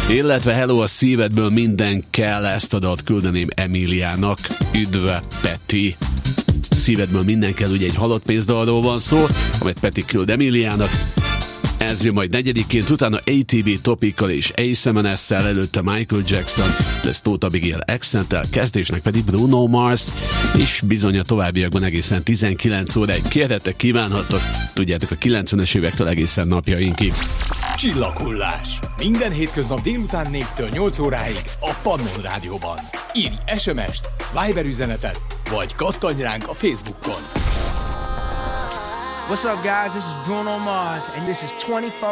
Illetve hello a szívedből minden kell, ezt a dalt küldeném Emiliának. Üdve Peti. Szívedből minden kell, ugye egy halott pénzdalról van szó, amit Peti küld Emiliának. Ez jön majd negyediként, utána ATB Topical és ASMNS-szel, előtte Michael Jackson, lesz Tóth Abigail Accent-tel, kezdésnek pedig Bruno Mars, és bizony a továbbiakban egészen 19 óráig kérhetek, kívánhattok, tudjátok, a 90-es évektől egészen napjainkig. Csillaghullás. Minden hétköznap délután 4-től 8 óráig a Pannon Rádióban. Írj SMS-t, Viber üzenetet, vagy kattanj ránk a Facebookon. What's up, guys? This is Bruno Mars, and this is 24